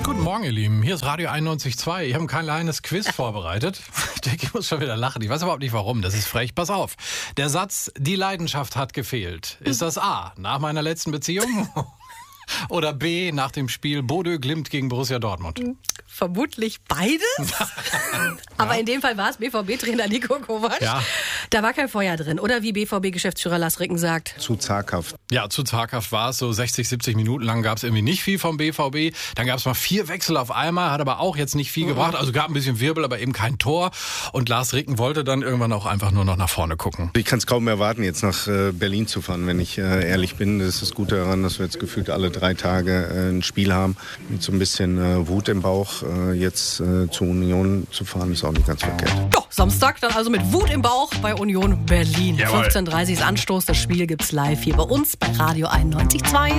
Guten Morgen, ihr Lieben. Hier ist Radio 91.2. Ich habe ein kleines Quiz vorbereitet. Ich muss schon wieder lachen. Ich weiß überhaupt nicht warum. Das ist frech. Pass auf. Der Satz, die Leidenschaft hat gefehlt. Ist das A, nach meiner letzten Beziehung? Oder B, nach dem Spiel Bodø/Glimt gegen Borussia Dortmund? Vermutlich beides. Aber in dem Fall war es BVB-Trainer Niko Kovac. Ja. Da war kein Feuer drin. Oder wie BVB-Geschäftsführer Lars Ricken sagt. Zu zaghaft. Ja, zu zaghaft war es. So 60, 70 Minuten lang gab es irgendwie nicht viel vom BVB. Dann gab es mal 4 Wechsel auf einmal, hat aber auch jetzt nicht viel gebracht. Also gab ein bisschen Wirbel, aber eben kein Tor. Und Lars Ricken wollte dann irgendwann auch einfach nur noch nach vorne gucken. Ich kann es kaum erwarten, jetzt nach Berlin zu fahren, wenn ich ehrlich bin. Das ist das Gute daran, dass wir jetzt gefühlt alle 3 Tage ein Spiel haben. Mit so ein bisschen Wut im Bauch jetzt zur Union zu fahren, ist auch nicht ganz verkehrt. Doch, Samstag dann also mit Wut im Bauch bei Union Berlin. Jawohl. 15:30 Uhr ist Anstoß. Das Spiel gibt's live hier bei uns bei Radio 91.2.